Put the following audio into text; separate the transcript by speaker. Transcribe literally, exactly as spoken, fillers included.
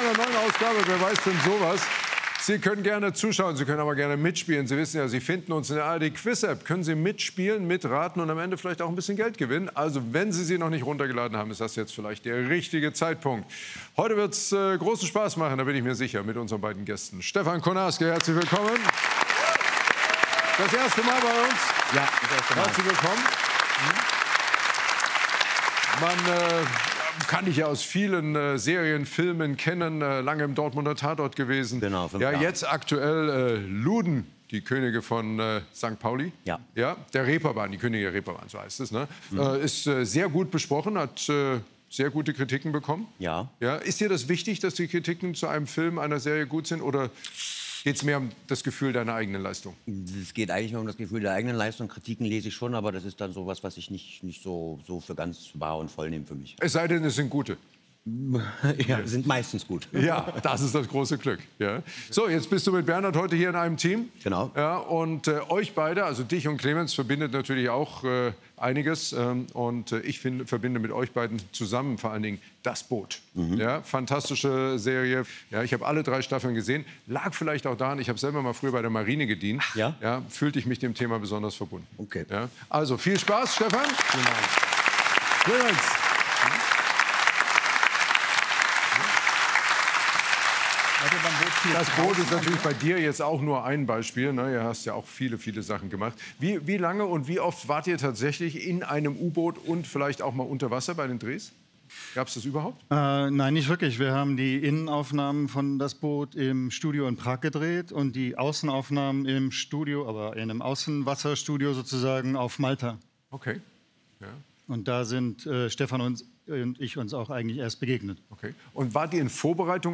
Speaker 1: einer neuen Ausgabe Wer weiß denn sowas? Sie können gerne zuschauen, Sie können aber gerne mitspielen. Sie wissen ja, Sie finden uns in der A R D-Quiz-App. Können Sie mitspielen, mitraten und am Ende vielleicht auch ein bisschen Geld gewinnen. Also wenn Sie sie noch nicht runtergeladen haben, ist das jetzt vielleicht der richtige Zeitpunkt. Heute wird es äh, großen Spaß machen, da bin ich mir sicher, mit unseren beiden Gästen. Stefan Konarski, herzlich willkommen. Das erste Mal bei uns.
Speaker 2: Ja, das erste Mal.
Speaker 1: Herzlich willkommen. Man äh, kann ich ja aus vielen äh, Serien, Filmen kennen, äh, lange im Dortmunder Tatort gewesen.
Speaker 2: Genau, fünf
Speaker 1: ja,
Speaker 2: Jahre.
Speaker 1: jetzt aktuell äh, Luden, die Könige von äh, Sankt Pauli.
Speaker 2: Ja.
Speaker 1: Ja, der Reeperbahn, die Könige der Reeperbahn, so heißt es. Ne? Mhm. Äh, ist äh, sehr gut besprochen, hat äh, sehr gute Kritiken bekommen.
Speaker 2: Ja.
Speaker 1: Ja. Ist dir das wichtig, dass die Kritiken zu einem Film, einer Serie gut sind? Oder geht es mehr um das Gefühl deiner eigenen Leistung?
Speaker 2: Es geht eigentlich nur um das Gefühl der eigenen Leistung. Kritiken lese ich schon, aber das ist dann sowas, was ich nicht, nicht so, so für ganz wahr und voll nehme für mich.
Speaker 1: Es sei denn, es sind gute.
Speaker 2: Ja, sind meistens gut.
Speaker 1: Ja, das ist das große Glück. Ja. So, jetzt bist du mit Bernhard heute hier in einem Team.
Speaker 2: Genau.
Speaker 1: Ja, und äh, euch beide, also dich und Clemens, verbindet natürlich auch äh, einiges. Ähm, und äh, ich find, verbinde mit euch beiden zusammen vor allen Dingen Das Boot. Mhm. Ja, fantastische Serie. Ja, ich habe alle drei Staffeln gesehen. Lag vielleicht auch daran, ich habe selber mal früher bei der Marine gedient.
Speaker 2: Ja?
Speaker 1: Ja, fühlte ich mich dem Thema besonders verbunden.
Speaker 2: Okay.
Speaker 1: Ja. Also viel Spaß, Stefan.
Speaker 2: Vielen Dank.
Speaker 1: Clemens. Das Boot ist natürlich bei dir jetzt auch nur ein Beispiel. Ne? Du hast ja auch viele, viele Sachen gemacht. Wie, wie lange und wie oft wart ihr tatsächlich in einem U-Boot und vielleicht auch mal unter Wasser bei den Drehs? Gab es das überhaupt?
Speaker 3: Äh, nein, nicht wirklich. Wir haben die Innenaufnahmen von Das Boot im Studio in Prag gedreht und die Außenaufnahmen im Studio, aber in einem Außenwasserstudio sozusagen auf Malta.
Speaker 1: Okay. Ja.
Speaker 3: Und da sind äh, Stefan und, und ich uns auch eigentlich erst begegnet.
Speaker 1: Okay. Und wart ihr in Vorbereitung